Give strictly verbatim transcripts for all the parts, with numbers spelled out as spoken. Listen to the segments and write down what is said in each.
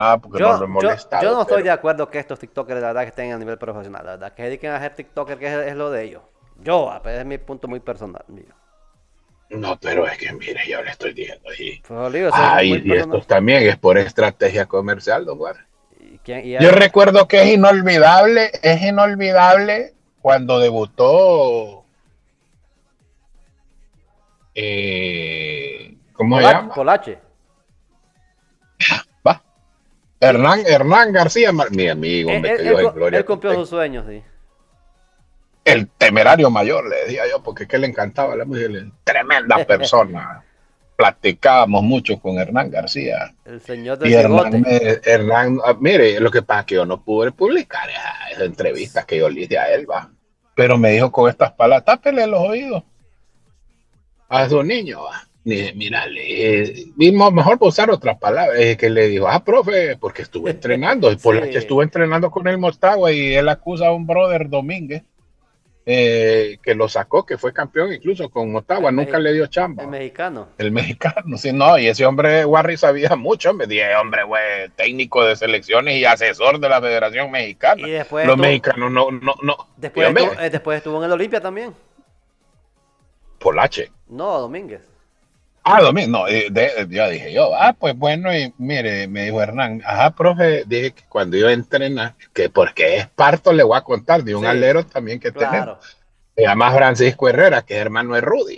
nada porque no lo Yo, he yo, yo molestado, no estoy pero de acuerdo que estos TikTokers, la verdad, que estén a nivel profesional. La verdad, que se dediquen a hacer TikToker, que es, es lo de ellos. Yo, ah, pues, es mi punto muy personal, mío. no, pero es que mire, yo le estoy diciendo y, Pues Olivo, eso es muy ay, y esto personal. también es por estrategia comercial, don Juan. ¿Y, quién, y Yo hay- recuerdo que es inolvidable, es inolvidable cuando debutó, eh, ¿cómo se Polache, llama? Polache. Va, Sí, Hernán, Hernán García, mi amigo, él, hombre, él- que él Dios en cu- gloria él lo cumplió tenga. sus sueños, sí. El temerario mayor, le decía yo, porque es que le encantaba la música, tremenda persona. Platicábamos mucho con Hernán García. El señor del Y Hernán, bigote. me, Hernán ah, mire, lo que pasa es que yo no pude publicar esa, esa entrevista que yo le hice a él, va. Pero me dijo con estas palabras, tápele los oídos a su niño, va. Ni- Mira, le, vimos mejor usar otras palabras, eh, que le dijo, ah, profe, porque estuve entrenando, y por la que Sí, estuvo entrenando con el Mostagua y él acusa a un brother Domínguez, eh, que lo sacó, que fue campeón incluso con el, Motagua, nunca mexi- le dio el chamba. mexicano. El mexicano, sí, no, y ese hombre, Warri, sabía mucho, me dije, hombre, güey, técnico de selecciones y asesor de la Federación Y Mexicana. después Los estuvo, mexicanos no, no, no, después estuvo, dígame, eh, después estuvo en el Olimpia también. Polache. No, Domínguez. Ah, Domingo, no, eh, de- yo dije yo, ah, pues bueno, y mire, me dijo Hernán, ajá, profe, dije que cuando yo entrena, que porque es parto, le voy a contar de un Sí, alero también que tenemos. claro. Se llama Francisco Herrera, que es hermano de Rudy,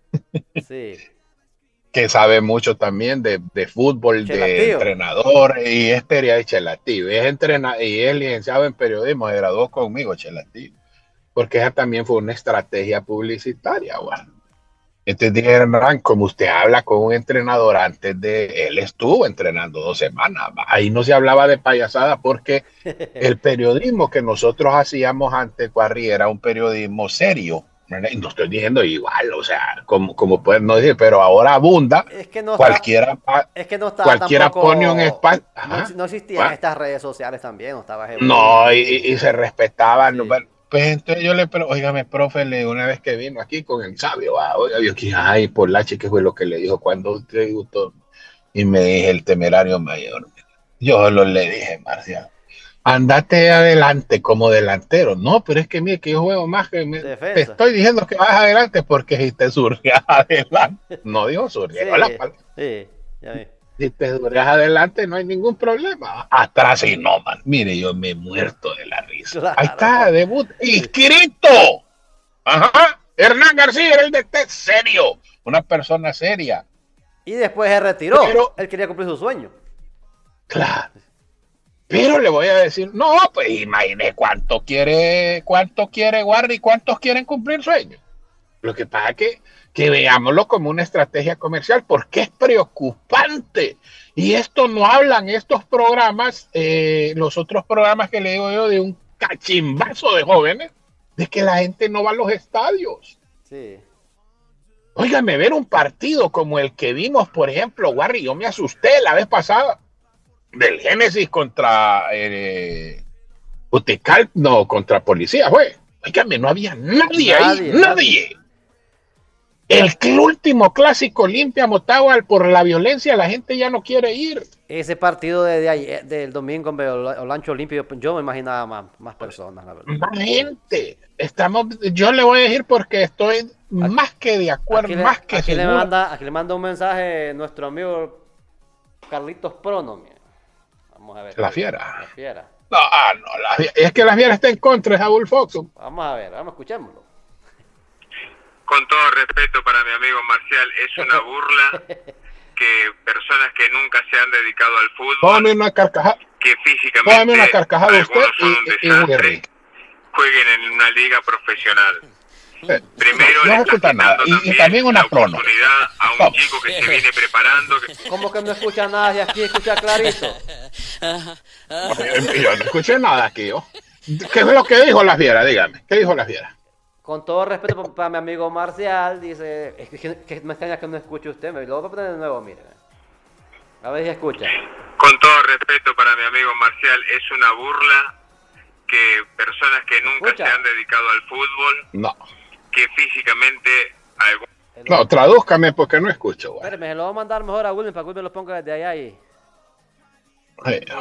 Sí. que sabe mucho también de, de fútbol, de Chelatío. entrenador, y es teoría de Chelatío, es entrena, y es licenciado en periodismo, se graduó conmigo, Chelatío, porque esa también fue una estrategia publicitaria, bueno. Entonces dije, Hernán, como usted habla con un entrenador antes de, él estuvo entrenando dos semanas, ahí no se hablaba de payasada porque el periodismo que nosotros hacíamos antes, Guarri, era un periodismo serio. No estoy diciendo igual, o sea, como, como pueden no decir, pero ahora abunda, Es que no está, cualquiera, es que no estaba cualquiera pone un tampoco, espacio, no, ex- ajá, no existían ¿va? estas redes sociales también, no estaba ese boom No, y, ahí. y se respetaban. No, Sí. pues entonces yo le pregunto, oígame, profe, le, una vez que vino aquí con el sabio, ah, oiga, yo aquí, ay, por la chica fue lo que le dijo cuando usted gustó. Y me dije, el temerario mayor. Yo lo le dije, Marcial, andate adelante como delantero. No, pero es que mire que yo juego más que me- te Defensa. estoy diciendo que vas adelante porque si te surge adelante. No digo surge, la Sí, palabra. sí, ya vi. Si te duras adelante, no hay ningún problema. Atrás y no, man. Mire, yo me he muerto de la risa. Ahí está, Claro. debut. Sí. ¡Inscrito! Ajá. Hernán García era el de té serio. Una persona seria. Y después se retiró. Pero, Él quería cumplir su sueño. claro. Pero le voy a decir, no, pues imagine cuánto quiere, cuánto quiere Warri, cuántos quieren cumplir sueños. Lo que pasa es que, que veámoslo como una estrategia comercial, porque es preocupante. Y esto no hablan estos programas, eh, los otros programas que le digo yo, de un cachimbazo de jóvenes, de que la gente no va a los estadios. Sí. Óigame, ver un partido como el que vimos, por ejemplo, Warri, yo me asusté la vez pasada del Génesis contra eh, Utical, no, contra Policía, güey. Óigame, no había nadie ahí, Nadie, nadie. nadie. El último clásico limpia Motagua por la violencia, la gente ya no quiere ir. Ese partido de, de ayer- del domingo en Olancho Limpio, yo me imaginaba más, más personas, la verdad. Más Sí. gente. Estamos, yo le voy a decir porque estoy Aquí, más que de acuerdo, aquí le, más que aquí le seguro. manda, aquí le manda un mensaje nuestro amigo Carlitos Prono. Mira. Vamos a ver La qué dice. La fiera. fiera. No, ah, no, la, es que la fiera está en contra de Saúl Fox. Vamos a ver, vamos, escuchémoslo. Con todo respeto para mi amigo Marcial, es una burla que personas que nunca se han dedicado al Póngame fútbol, una carcajada, que póngame una físicamente carcajada usted algunos son y, un y, y Willy. desastre, jueguen en una liga profesional. Eh, no, Primero no le se estás escucha nada. quitando Y, y también también la una prono. oportunidad a un Vamos. chico que se viene preparando. Que... ¿Cómo que no escucha nada y aquí escucha clarito? Yo, yo no escuché nada aquí, yo. ¿Qué es lo que dijo la fiera? Dígame. ¿Qué dijo la fiera? Con todo respeto pa- para mi amigo Marcial, dice, es que, que me extraña que no escuche usted, me lo voy a poner de nuevo, mire. A ver si escucha. Con todo respeto para mi amigo Marcial, es una burla que personas que nunca ¿Escucha? se han dedicado al fútbol, No. que físicamente algún Se No, lo- tradúzcame porque no escucho, güey. Espérame, se lo voy a mandar mejor a Wilmer para que Wilmer lo ponga desde allá y... Hey,